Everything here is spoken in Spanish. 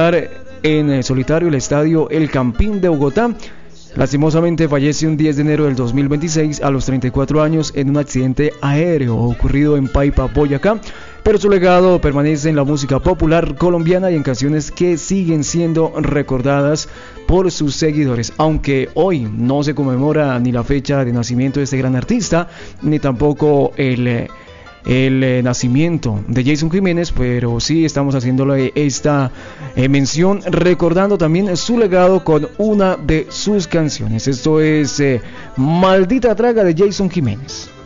en solitario el estadio El Campín de Bogotá. Lastimosamente fallece un 10 de enero del 2026 a los 34 años en un accidente aéreo ocurrido en Paipa, Boyacá, pero su legado permanece en la música popular colombiana y en canciones que siguen siendo recordadas por sus seguidores. Aunque hoy no se conmemora ni la fecha de nacimiento de este gran artista, ni tampoco el nacimiento de Jason Jiménez, pero sí estamos haciéndole esta mención, recordando también su legado con una de sus canciones. Esto es Maldita Traga de Jason Jiménez.